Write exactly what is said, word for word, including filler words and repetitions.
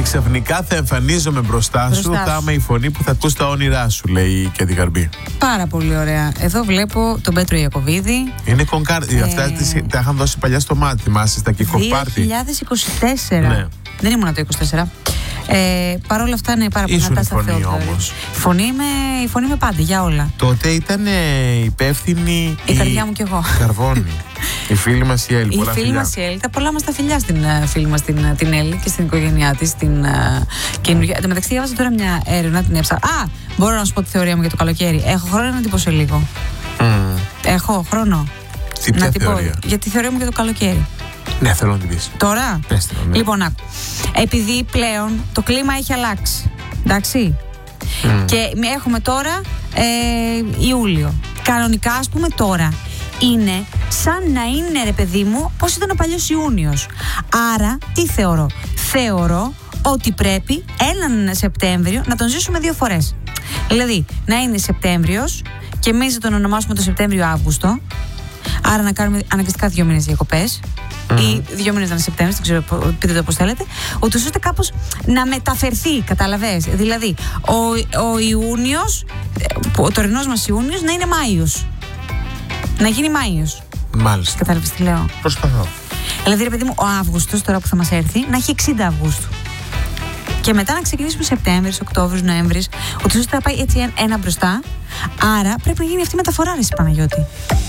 ξαφνικά θα εμφανίζομαι μπροστά, μπροστά σου, θα είμαι η φωνή που θα ακούς τα όνειρά σου, λέει η Κέντι Γαρμπή. Πάρα πολύ ωραία. Εδώ βλέπω τον Πέτρο Ιακωβίδη. Είναι κονκάρδι. Ε... Αυτά τα είχαν δώσει παλιά στο μάτι. Θυμάσαι στα Kick Off Party. δύο χιλιάδες είκοσι τέσσερα. Ναι. Δεν ήμουν το είκοσι τέσσερα. Ε, Παρ' όλα αυτά είναι πάρα πολύ δυνατά στα φωνή όμως. Φωνή με, η φωνή με πάντα για όλα. Τότε ήταν ε, υπεύθυνη η, η καρδιά μου κι εγώ. Καρβώνη. Η φίλη μας η Έλλη. Η φίλη μας η Έλλη. Τα πολλά μας τα φιλιά στην φίλη μας την, την Έλλη και στην οικογένειά της. Την, καινούργια. Εν τω μεταξύ, διάβαζα τώρα μια έρευνα, την έψα. Α, μπορώ να σου πω τη θεωρία μου για το καλοκαίρι. Έχω χρόνο να την πω σε λίγο. Mm. Έχω χρόνο. Τι να την θεωρία? πω για τη θεωρία μου για το καλοκαίρι. Ναι, θέλω να την πεις. Τώρα. Πέστε, ναι. Λοιπόν, άκου. Επειδή πλέον το κλίμα έχει αλλάξει. Εντάξει. Mm. Και έχουμε τώρα ε, Ιούλιο. Κανονικά, ας πούμε τώρα, είναι σαν να είναι, ρε παιδί μου, πώς ήταν ο παλιός Ιούνιος. Άρα, τι θεωρώ? Θεωρώ ότι πρέπει έναν Σεπτέμβριο να τον ζήσουμε δύο φορές. Δηλαδή, να είναι Σεπτέμβριος και εμείς να τον ονομάσουμε το Σεπτέμβριο-Αύγουστο. Άρα να κάνουμε αναγκαστικά δύο μήνες διακοπές. Mm. Ή δύο μήνες να είναι Σεπτέμβριος, δεν ξέρω, πείτε το πώς θέλετε. Ούτως ώστε κάπως να μεταφερθεί, καταλαβες. Δηλαδή, ο, ο Ιούνιος, ο τωρινός μας Ιούνιος να είναι Μάιος. Να γίνει Μάιος. Μάλιστα. Κατάλαβες τι λέω? Προσπαθώ. Δηλαδή, ρε παιδί μου, ο Αύγουστος, τώρα που θα μας έρθει, να έχει εξήντα Αυγούστου. Και μετά να ξεκινήσουμε Σεπτέμβρης, Οκτώβρης, Νοέμβρης, ούτως ώστε να πάει έτσι ένα μπροστά. Άρα πρέπει να γίνει αυτή η μεταφορά, ρε Παναγιώτη.